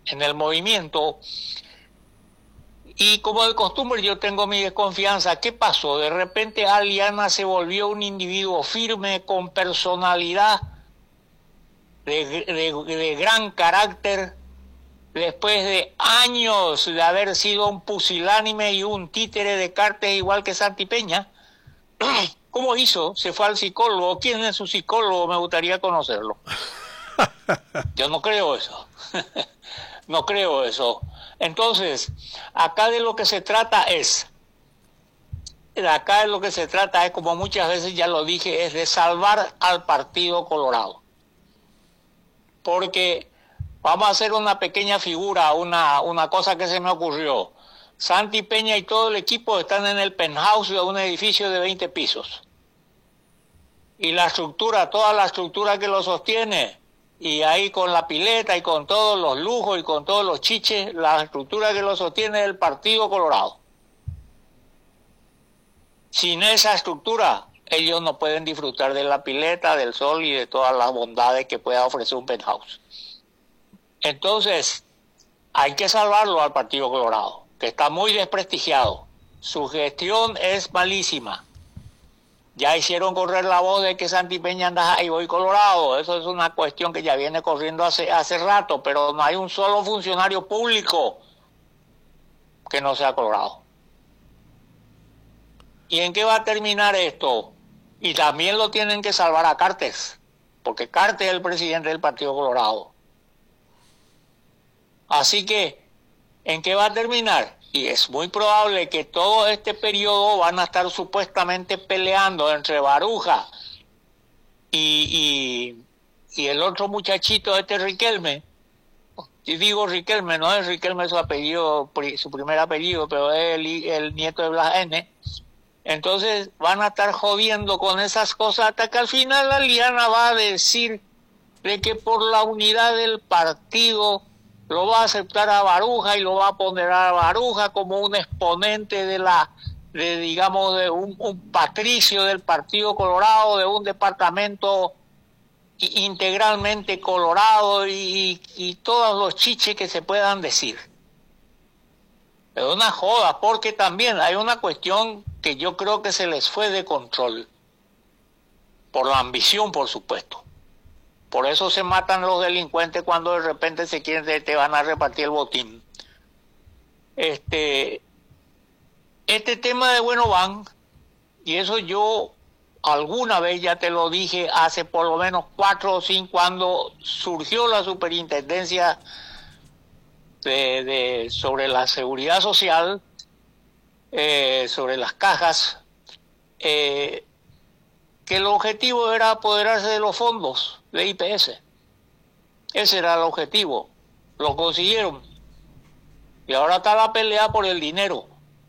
en el movimiento. Y como de costumbre yo tengo mi desconfianza. ¿Qué pasó? De repente Aliana se volvió un individuo firme, con personalidad, de gran carácter, después de años de haber sido un pusilánime y un títere de Cartes igual que Santi Peña. ¿Cómo hizo? Se fue al psicólogo. ¿Quién es su psicólogo? Me gustaría conocerlo. Yo no creo eso. No creo eso. Entonces, acá de lo que se trata es, como muchas veces ya lo dije, es de salvar al Partido Colorado. Porque vamos a hacer una pequeña figura, una cosa que se me ocurrió. Santi Peña y todo el equipo están en el penthouse de un edificio de 20 pisos. Y la estructura, toda la estructura que lo sostiene, y ahí con la pileta y con todos los lujos y con todos los chiches, la estructura que lo sostiene es el Partido Colorado. Sin esa estructura, ellos no pueden disfrutar de la pileta, del sol y de todas las bondades que pueda ofrecer un penthouse. Entonces, hay que salvarlo al Partido Colorado, que está muy desprestigiado. Su gestión es malísima. Ya hicieron correr la voz de que Santi Peña anda ahí voy Colorado. Eso es una cuestión que ya viene corriendo hace rato, pero no hay un solo funcionario público que no sea Colorado. ¿Y en qué va a terminar esto? Y también lo tienen que salvar a Cartes, porque Cartes es el presidente del Partido Colorado. Así que, ¿en qué va a terminar? Y es muy probable que todo este periodo van a estar supuestamente peleando entre Baruja y el otro muchachito, Riquelme. Y digo Riquelme, no es Riquelme su apellido, su primer apellido, pero es el nieto de Blas N. Entonces van a estar jodiendo con esas cosas hasta que al final Aliana va a decir de que por la unidad del partido lo va a aceptar a Baruja y lo va a poner a Baruja como un exponente de un patricio del Partido Colorado, de un departamento integralmente colorado y todos los chiches que se puedan decir. Es una joda, porque también hay una cuestión que yo creo que se les fue de control, por la ambición, por supuesto. Por eso se matan los delincuentes cuando de repente te van a repartir el botín. Este tema de Bueno Van, y eso yo alguna vez ya te lo dije, hace por lo menos 4 o 5, cuando surgió la superintendencia sobre la seguridad social, sobre las cajas, que el objetivo era apoderarse de los fondos de IPS. Ese era el objetivo. Lo consiguieron. Y ahora está la pelea por el dinero.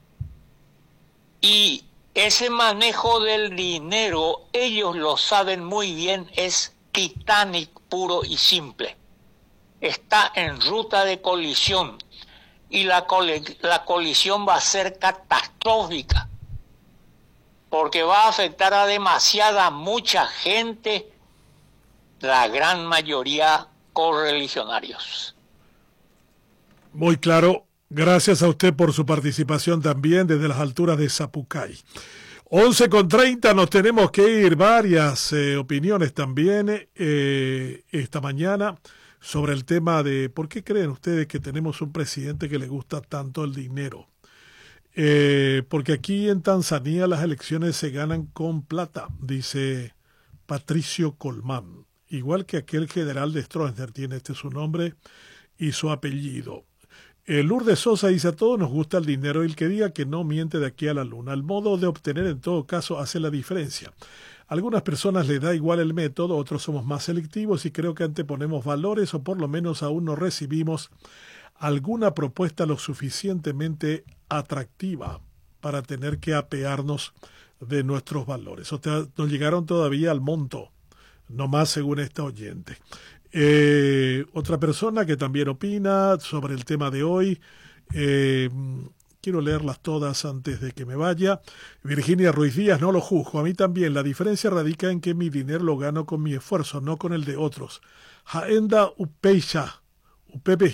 Y ese manejo del dinero, ellos lo saben muy bien, es Titanic puro y simple. Está en ruta de colisión. Y la colisión va a ser catastrófica, porque va a afectar a mucha gente, la gran mayoría correligionarios. Muy claro. Gracias a usted por su participación también desde las alturas de Zapucay. 11:30, nos tenemos que ir. Varias opiniones también esta mañana sobre el tema de por qué creen ustedes que tenemos un presidente que le gusta tanto el dinero. Porque aquí en Tanzania las elecciones se ganan con plata, dice Patricio Colmán. Igual que aquel general de Stroessner, tiene su nombre y su apellido. Lourdes Sosa dice: a todos nos gusta el dinero y el que diga que no miente de aquí a la luna. El modo de obtener en todo caso hace la diferencia. A algunas personas les da igual el método, otros somos más selectivos y creo que anteponemos valores o por lo menos aún no recibimos alguna propuesta lo suficientemente atractiva para tener que apearnos de nuestros valores. O sea, no llegaron todavía al monto, no más según esta oyente. Otra persona que también opina sobre el tema de hoy, quiero leerlas todas antes de que me vaya. Virginia Ruiz Díaz: no lo juzgo, a mí también, la diferencia radica en que mi dinero lo gano con mi esfuerzo, no con el de otros. Jaenda Upecha, Upepe